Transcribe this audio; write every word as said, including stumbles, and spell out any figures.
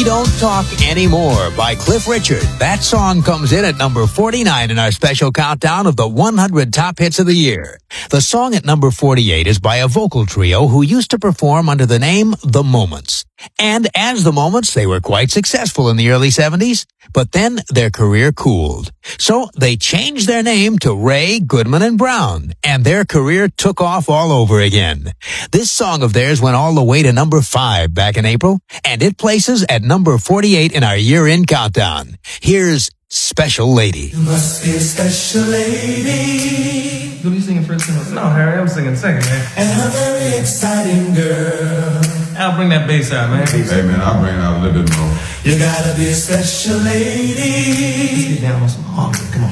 We Don't Talk Anymore by Cliff Richard. That song comes in at number forty-nine in our special countdown of the one hundred top hits of the year. The song at number forty-eight is by a vocal trio who used to perform under the name The Moments. And as The Moments, they were quite successful in the early seventies, but then their career cooled. So they changed their name to Ray, Goodman, and Brown, and their career took off all over again. This song of theirs went all the way to number five back in April, and it places at number forty-eight in our year-end countdown. Here's Special Lady. You must be a special lady. Who are you singing first? No, Harry, I'm singing second, man. And a very exciting girl. Al, bring that bass out, man. Hey, man, I'll bring out a little bit more. You gotta be a special lady. Let's get down on some harmony. Come on.